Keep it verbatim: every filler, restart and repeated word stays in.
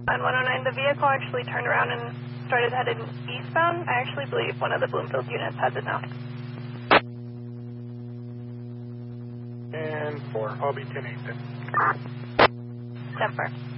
On one oh nine, the vehicle actually turned around and started headed eastbound. I actually believe one of the Bloomfield units has it now. And four, I'll be ten eight then. ten four.